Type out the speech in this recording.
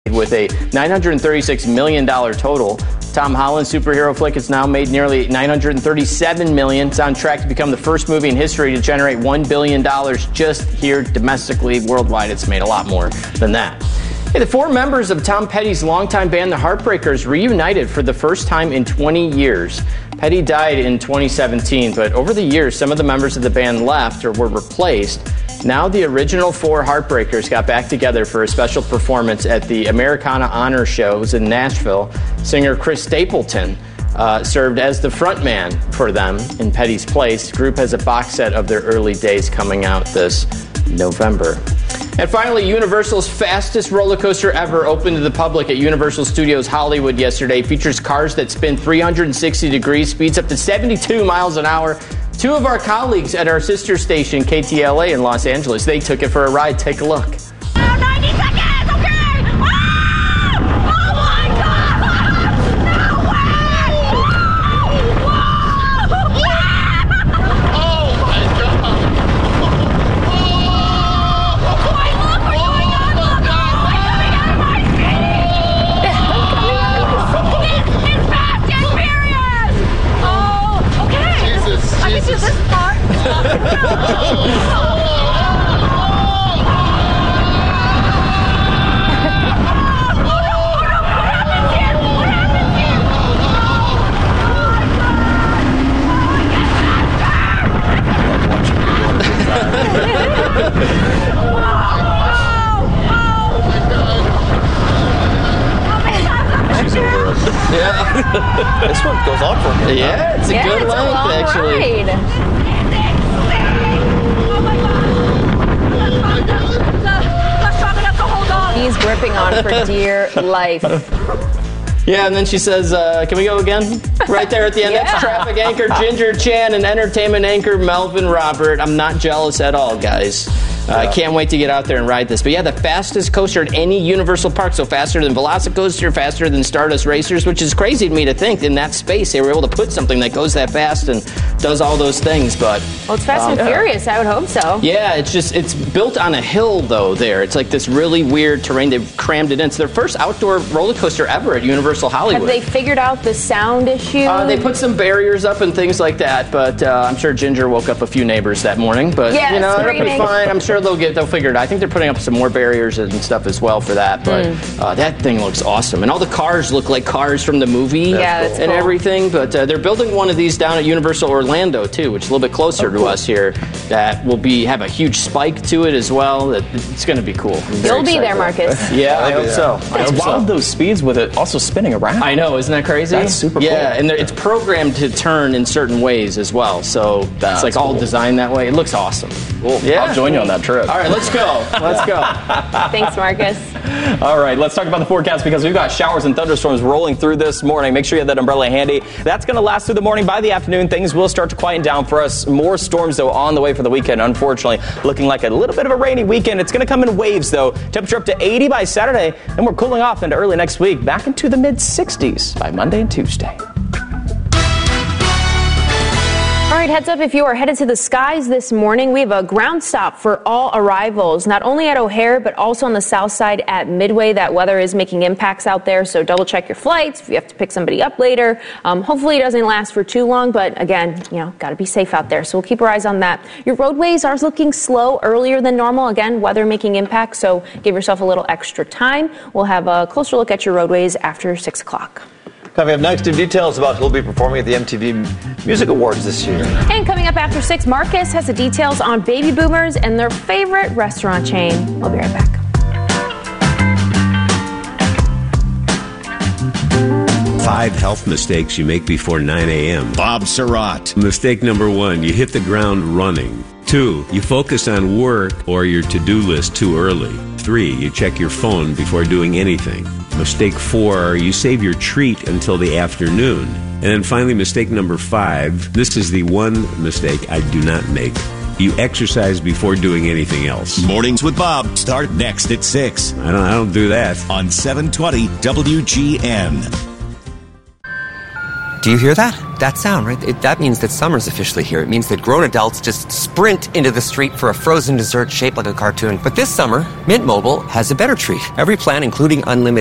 with a $936 million total. Tom Holland's superhero flick has now made nearly $937 million. It's on track to become the first movie in history to generate $1 billion just here domestically. Worldwide, it's made a lot more than that. Hey, the four members of Tom Petty's longtime band, the Heartbreakers, reunited for the first time in 20 years. Petty died in 2017, but over the years, some of the members of the band left or were replaced. Now the original four Heartbreakers got back together for a special performance at the Americana Honor Shows in Nashville. Singer Chris Stapleton served as the frontman for them in Petty's place. The group has a box set of their early days coming out this November. And finally, Universal's fastest roller coaster ever opened to the public at Universal Studios Hollywood yesterday. Features cars that spin 360 degrees, speeds up to 72 miles an hour. Two of our colleagues at our sister station, KTLA in Los Angeles, they took it for a ride. Take a look. 90 seconds, okay! Oh my God! No way! Oh my God! Wait, look, what's going on? Look, I'm coming out of my seat! It's Fast and Furious! Oh, okay. Jesus. I can do this part. Yeah. This one goes on for a minute. Yeah, it's a good length, actually. He's gripping on for dear life. Yeah, and then she says, can we go again? Right there at the end. That's traffic anchor Ginger Chan and entertainment anchor Melvin Robert. I'm not jealous at all, guys. I can't wait to get out there and ride this. But yeah, the fastest coaster at any Universal park. So faster than Velocicoaster, faster than Stardust Racers, which is crazy to me to think in that space they were able to put something that goes that fast and does all those things. But well, it's Fast and Furious. I would hope so. Yeah, it's built on a hill, though, there. It's like this really weird terrain. They've crammed it in. It's their first outdoor roller coaster ever at Universal Hollywood. Have they figured out the sound issue? They put some barriers up and things like that, but I'm sure Ginger woke up a few neighbors that morning. But, yes, it'll be fine. I'm sure they'll figure it out. I think they're putting up some more barriers and stuff as well for that, but that thing looks awesome. And all the cars look like cars from the movie that's and cool. everything, but they're building one of these down at Universal Orlando, too, which is a little bit closer to us here, that will have a huge spike to it as well. It's going to be cool. You'll be there, Marcus. Yeah, I hope so. It's wild, those speeds with it also spinning around. I know, isn't that crazy? That's super cool. Yeah, and it's programmed to turn in certain ways as well, so it's like all designed that way. It looks awesome. Cool. Yeah. I'll join you on that trip. All right, let's go. Let's go. Thanks, Marcus. All right, let's talk about the forecast because we've got showers and thunderstorms rolling through this morning. Make sure you have that umbrella handy. That's going to last through the morning. By the afternoon, things will start to quieten down for us. More storms, though, on the way for the weekend. Unfortunately, looking like a little bit of a rainy weekend. It's going to come in waves, though. Temperature up to 80 by Saturday, and we're cooling off into early next week. Back into the mid-60s by Monday and Tuesday. All right, heads up if you are headed to the skies this morning. We have a ground stop for all arrivals, not only at O'Hare, but also on the south side at Midway. That weather is making impacts out there, so double check your flights if you have to pick somebody up later. Hopefully it doesn't last for too long, but again, got to be safe out there, so we'll keep our eyes on that. Your roadways are looking slow earlier than normal. Again, weather making impacts, so give yourself a little extra time. We'll have a closer look at your roadways after 6 o'clock. Coming up next, new details about who'll be performing at the MTV Music Awards this year. And coming up after 6, Marcus has the details on baby boomers and their favorite restaurant chain. We'll be right back. 5 health mistakes you make before 9 a.m. Bob Surratt. Mistake number 1, you hit the ground running. 2, you focus on work or your to-do list too early. 3, you check your phone before doing anything. Mistake 4, you save your treat until the afternoon. And then finally, mistake number 5, this is the one mistake I do not make. You exercise before doing anything else. Mornings with Bob start next at 6. I don't do that. On 720 WGN. Do you hear that? That sound, right? That means that summer's officially here. It means that grown adults just sprint into the street for a frozen dessert shaped like a cartoon. But this summer, Mint Mobile has a better treat. Every plan, including unlimited